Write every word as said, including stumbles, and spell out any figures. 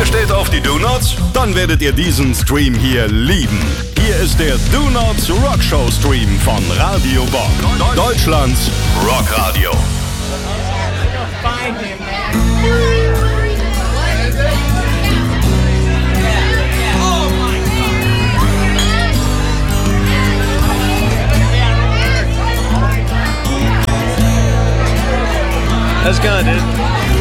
steht auf die Do-Nots? Dann werdet ihr diesen Stream hier lieben. Hier ist der Do-Nots Rockshow Stream von Radio Bock. Deutschlands Rockradio. That's good, dude.